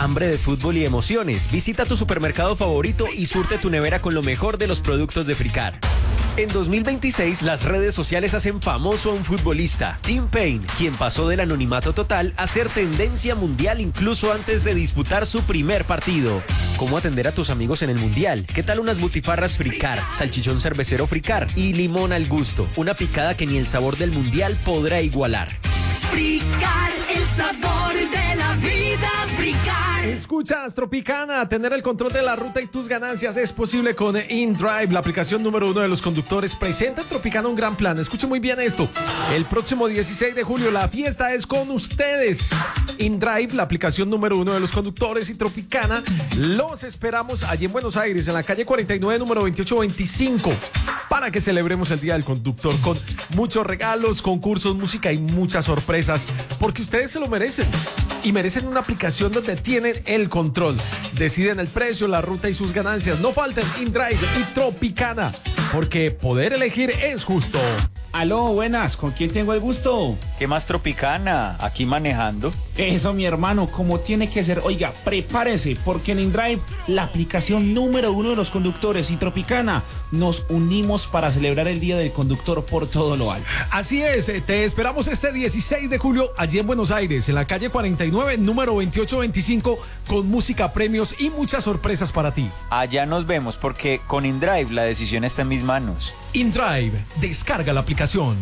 hambre de fútbol y emociones. Visita tu supermercado favorito y surte tu nevera con lo mejor de los productos de Fricar. En 2026, las redes sociales hacen famoso a un futbolista, Tim Payne, quien pasó del anonimato total a ser tendencia mundial incluso antes de disputar su primer partido. ¿Cómo atender a tus amigos en el mundial? ¿Qué tal unas butifarras Fricar, salchichón cervecero Fricar y limón al gusto? Una picada que ni el sabor del mundial podrá igualar. Fricar, el sabor de la vida, Fricar. Escuchas Tropicana, tener el control de la ruta y tus ganancias es posible con InDrive, la aplicación número 1 de los conductores. Presenta en Tropicana un gran plan. Escuchen muy bien esto. El próximo 16 de julio la fiesta es con ustedes. InDrive, la aplicación número 1 de los conductores, y Tropicana los esperamos allí en Buenos Aires, en la calle 49, número 2825, para que celebremos el Día del Conductor con muchos regalos, concursos, música y muchas sorpresas, porque ustedes se lo merecen. Y merecen una aplicación donde tienen el control. Deciden el precio, la ruta y sus ganancias. No falten InDrive y Tropicana, porque poder elegir es justo. Aló, buenas, ¿con quién tengo el gusto? ¿Qué más Tropicana? Aquí manejando. Eso, mi hermano, como tiene que ser. Oiga, prepárese, porque en InDrive, la aplicación número 1 de los conductores, y Tropicana, nos unimos para celebrar el Día del Conductor por todo lo alto. Así es, te esperamos este 16 de julio allí en Buenos Aires, en la calle 49, número 2825, con música, premios y muchas sorpresas para ti. Allá nos vemos porque con InDrive la decisión está en mis manos. InDrive, descarga la aplicación.